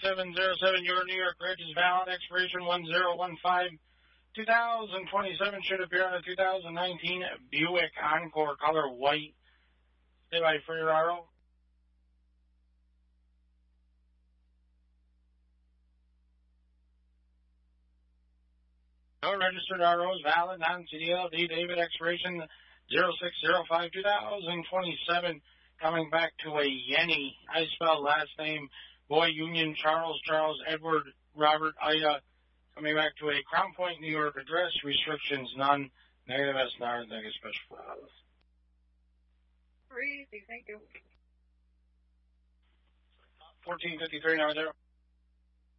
2707, your New York Bridge is valid. Expiration 1015. 2027 should appear on a 2019 Buick Encore, color white. Stay by for your RO. No registered RO is valid. Non-CDL-D David, expiration 0605. 2027, coming back to a Yenny. I spell last name, Boy, Union, Charles, Edward, Robert, Ida. Coming back to a Crown Point, New York address. Restrictions none. Negative SNR. Negative special files. Easy, thank you. 1453 number 0.